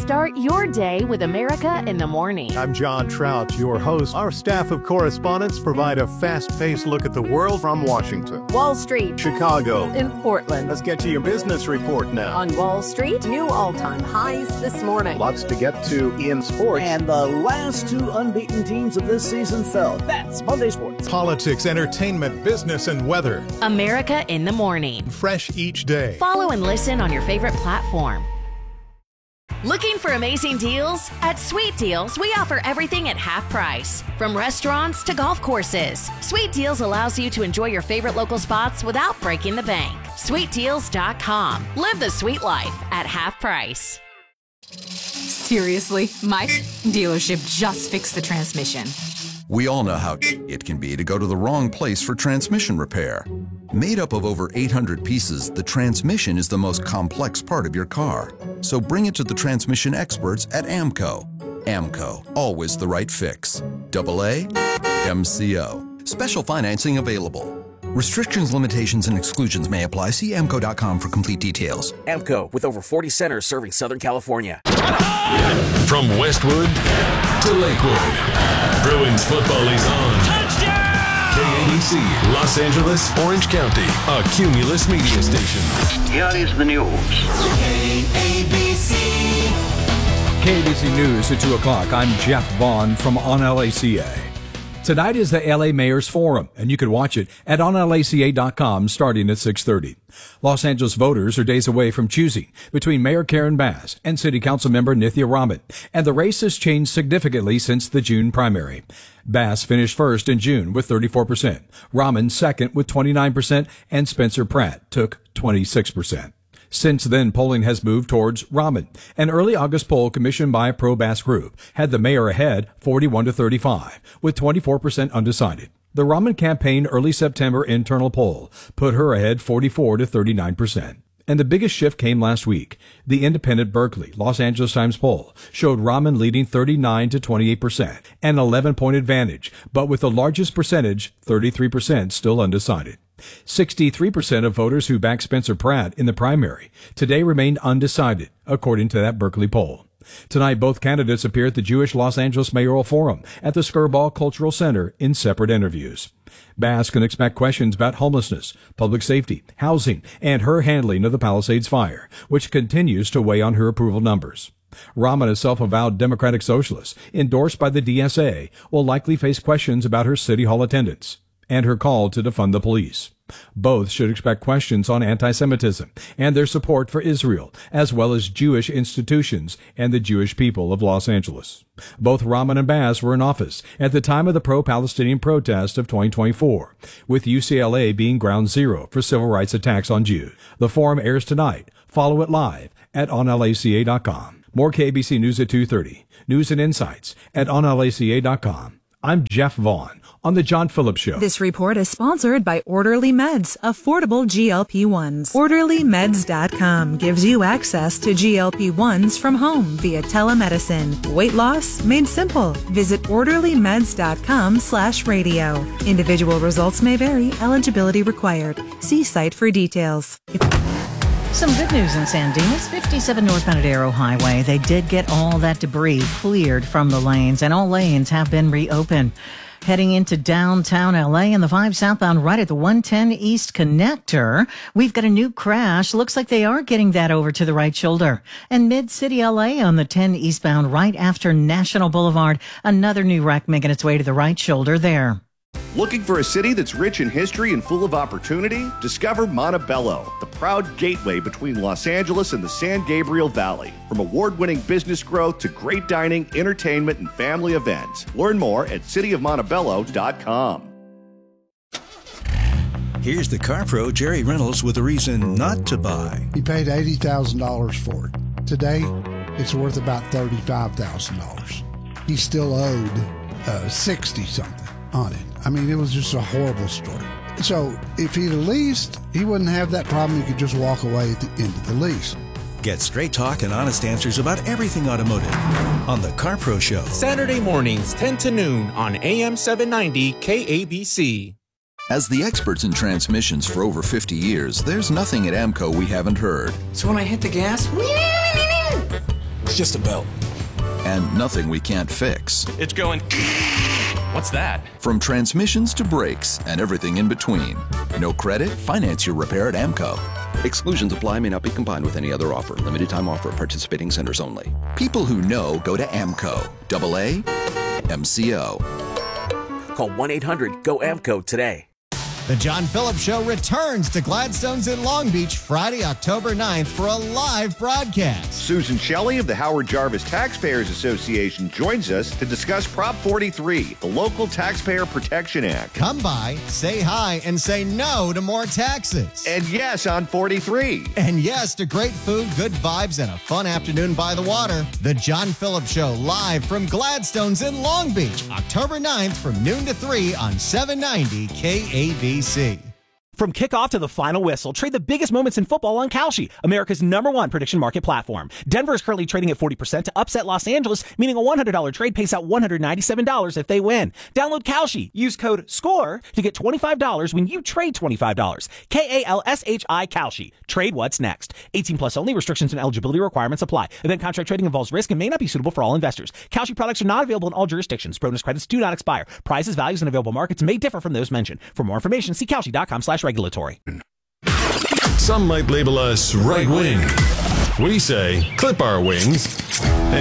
Start your day with America in the Morning. I'm John Trout, your host. Our staff of correspondents provide a fast-paced look at the world from Washington, Wall Street, Chicago, and Portland. Let's get to your business report now. On Wall Street, new all-time highs this morning. Lots to get to in sports. And the last two unbeaten teams of this season fell. That's Monday Sports. Politics, entertainment, business, and weather. America in the Morning. Fresh each day. Follow and listen on your favorite platform. Looking for amazing deals? At Sweet Deals, we offer everything at half price. From restaurants to golf courses, Sweet Deals allows you to enjoy your favorite local spots without breaking the bank. SweetDeals.com. Live the sweet life at half price. Seriously, my dealership just fixed the transmission. We all know how it can be to go to the wrong place for transmission repair. Made up of over 800 pieces, the transmission is the most complex part of your car. So bring it to the transmission experts at AMCO. AMCO, always the right fix. AA MCO. Special financing available. Restrictions, limitations, and exclusions may apply. See AMCO.com for complete details. AMCO, with over 40 centers serving Southern California. From Westwood to Lakewood, Bruins football is on. Touchdown! KABC, Los Angeles, Orange County, a Cumulus media station. Here is the news. KABC News at 2 o'clock. I'm Jeff Vaughn from On LACA. Tonight is the LA Mayor's Forum, and you can watch it at onlaca.com starting at 6:30. Los Angeles voters are days away from choosing between Mayor Karen Bass and City Council member Nithya Raman, and the race has changed significantly since the June primary. Bass finished first in June with 34%, Raman second with 29%, and Spencer Pratt took 26%. Since then, polling has moved towards Raman. An early August poll commissioned by a pro-Bass group had the mayor ahead 41-35, with 24% undecided. The Raman campaign early September internal poll put her ahead 44-39%. And the biggest shift came last week. The independent Berkeley Los Angeles Times poll showed Raman leading 39-28%, an 11-point advantage, but with the largest percentage, 33%, still undecided. 63% of voters who backed Spencer Pratt in the primary today remained undecided, according to that Berkeley poll. Tonight, both candidates appear at the Jewish Los Angeles Mayoral Forum at the Skirball Cultural Center in separate interviews. Bass can expect questions about homelessness, public safety, housing, and her handling of the Palisades fire, which continues to weigh on her approval numbers. Raman, a self-avowed Democratic Socialist, endorsed by the DSA, will likely face questions about her City Hall attendance and her call to defund the police. Both should expect questions on anti-Semitism and their support for Israel, as well as Jewish institutions and the Jewish people of Los Angeles. Both Raman and Bass were in office at the time of the pro-Palestinian protest of 2024, with UCLA being ground zero for civil rights attacks on Jews. The forum airs tonight. Follow it live at onlaca.com. More KBC News at 2:30. News and insights at onlaca.com. I'm Jeff Vaughn on The John Phillips Show. This report is sponsored by Orderly Meds, affordable GLP-1s. OrderlyMeds.com gives you access to GLP-1s from home via telemedicine. Weight loss made simple. Visit OrderlyMeds.com/radio. Individual results may vary. Eligibility required. See site for details. Some good news in San Dimas, 57 northbound at Arrow Highway. They did get all that debris cleared from the lanes, and all lanes have been reopened. Heading into downtown LA and the 5 southbound right at the 110 East Connector, we've got a new crash. Looks like they are getting that over to the right shoulder. And mid-city LA on the 10 eastbound right after National Boulevard, another new wreck making its way to the right shoulder there. Looking for a city that's rich in history and full of opportunity? Discover Montebello, the proud gateway between Los Angeles and the San Gabriel Valley. From award-winning business growth to great dining, entertainment, and family events. Learn more at cityofmontebello.com. Here's the car pro, Jerry Reynolds, with a reason not to buy. He paid $80,000 for it. Today, it's worth about $35,000. He still owed 60-something on it. I mean, it was just a horrible story. So if he'd leased, he wouldn't have that problem. He could just walk away at the end of the lease. Get straight talk and honest answers about everything automotive on The Car Pro Show. Saturday mornings, 10 to noon on AM 790 KABC. As the experts in transmissions for over 50 years, there's nothing at AMCO we haven't heard. So when I hit the gas, just a belt. And nothing we can't fix. It's going... What's that? From transmissions to brakes and everything in between. No credit? Finance your repair at AMCO. Exclusions apply, may not be combined with any other offer. Limited time offer at participating centers only. People who know go to AMCO. AA MCO. Call 1-800-GO-AMCO today. The John Phillips Show returns to Gladstone's in Long Beach Friday, October 9th for a live broadcast. Susan Shelley of the Howard Jarvis Taxpayers Association joins us to discuss Prop 43, the Local Taxpayer Protection Act. Come by, say hi, and say no to more taxes. And yes on 43. And yes to great food, good vibes, and a fun afternoon by the water. The John Phillips Show live from Gladstone's in Long Beach, October 9th from noon to 3 on 790 KABC. From kickoff to the final whistle, trade the biggest moments in football on Kalshi, America's #1 prediction market platform. Denver is currently trading at 40% to upset Los Angeles, meaning a $100 trade pays out $197 if they win. Download Kalshi. Use code SCORE to get $25 when you trade $25. KALSHI Kalshi. Trade what's next. 18 plus only. Restrictions and eligibility requirements apply. Event contract trading involves risk and may not be suitable for all investors. Kalshi products are not available in all jurisdictions. Bonus credits do not expire. Prices, values, and available markets may differ from those mentioned. For more information, see Kalshi.com/regulatory. Some might label us right wing. We say, clip our wings